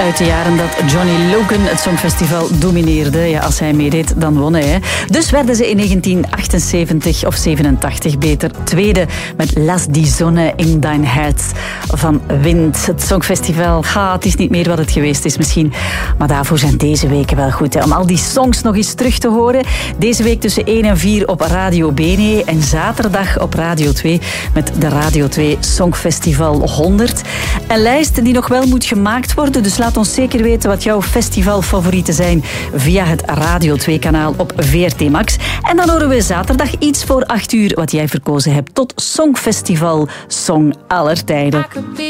uit de jaren dat Johnny Logan het Songfestival domineerde. Ja, als hij meedeed, dan won hij. Hè. Dus werden ze in 1978 of 87 beter tweede met Lass die Sonne in dein Herz van Wind. Het Songfestival, het is niet meer wat het geweest is misschien. Maar daarvoor zijn deze weken wel goed. Hè, om al die songs nog eens terug te horen. Deze week tussen 1 en 4 op Radio Bene. En zaterdag op Radio 2 met de Radio 2 Songfestival 100. Een lijst die nog wel moet gemaakt worden. Dus laat ons zeker weten wat jouw festivalfavorieten zijn via het Radio 2-kanaal op VRT Max. En dan horen we zaterdag iets voor 8 uur wat jij verkozen hebt tot Songfestival Song aller tijden.